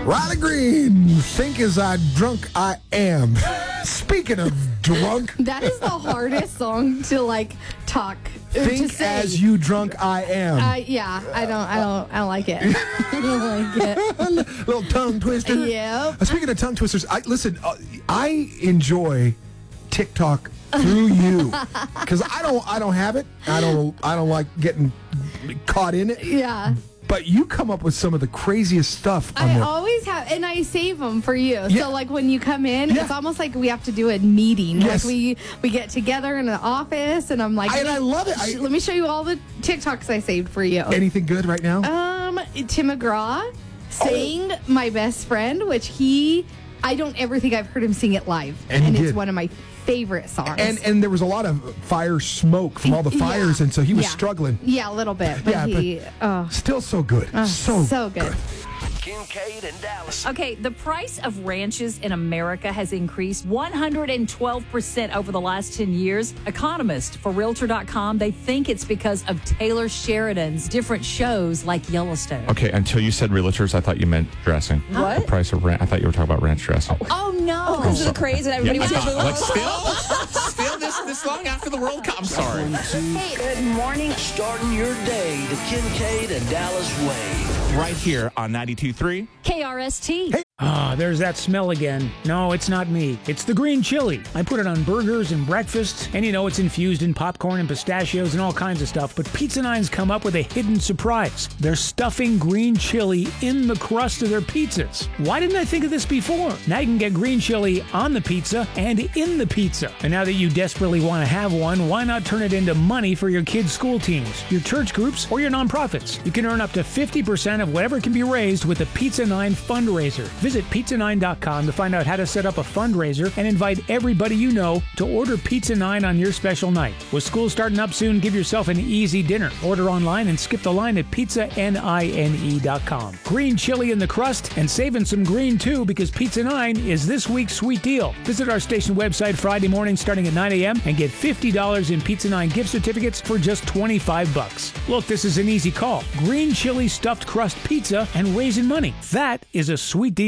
Riley Green, think as drunk I am. Speaking of drunk. That is the hardest song to talk. Think to say. as you drunk I am. Yeah, I don't like it. I don't like it. Little tongue twister. Yep. Speaking of tongue twisters, I enjoy TikTok through you because I don't have it. I don't like getting caught in it. Yeah. But you come up with some of the craziest stuff. I always have, and I save them for you. Yeah. So, when you come in, Yeah. it's almost like we have to do a meeting. Yes. We get together in the office, and I'm like, and I love it. let me show you all the TikToks I saved for you. Anything good right now? Tim McGraw sang "My Best Friend," which I don't ever think I've heard him sing it live, And he it's did. one of my favorite songs. And there was a lot of fire smoke from all the fires, and so he was struggling. Yeah, a little bit, but Still so good. so good. Kincaid and Dallas. Okay, the price of ranches in America has increased 112% over the last 10 years. Economists for Realtor.com, they think it's because of Taylor Sheridan's different shows like Yellowstone. Okay, until you said realtors, I thought you meant dressing. What? The price of ranch. I thought you were talking about ranch dressing. Oh, no. Because of the craze and everybody was But still this long after the World Cup. I'm sorry. Hey, good morning. Starting your day the Kincaid and Dallas way. Right here on 92.3. KRST. There's that smell again. No, it's not me. It's the green chili. I put it on burgers and breakfast, and it's infused in popcorn and pistachios and all kinds of stuff. But Pizza Nine's come up with a hidden surprise. They're stuffing green chili in the crust of their pizzas. Why didn't I think of this before? Now you can get green chili on the pizza and in the pizza. And now that you desperately want to have one, why not turn it into money for your kids' school teams, your church groups, or your nonprofits? You can earn up to 50% of whatever can be raised with the Pizza Nine fundraiser. Visit Pizza9.com to find out how to set up a fundraiser and invite everybody you know to order Pizza 9 on your special night. With school starting up soon, give yourself an easy dinner. Order online and skip the line at PizzaNine.com. Green chili in the crust and saving some green too because Pizza 9 is this week's sweet deal. Visit our station website Friday morning starting at 9 a.m. and get $50 in Pizza 9 gift certificates for just $25. Look, this is an easy call. Green chili stuffed crust pizza and raising money. That is a sweet deal.